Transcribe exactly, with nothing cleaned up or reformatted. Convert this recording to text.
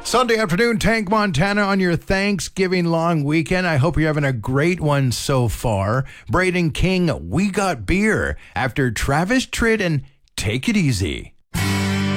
Sunday afternoon, Tank Montana on your Thanksgiving long weekend. I hope you're having a great one so far. Braden King, We Got Beer, after Travis Tritt and Take It Easy.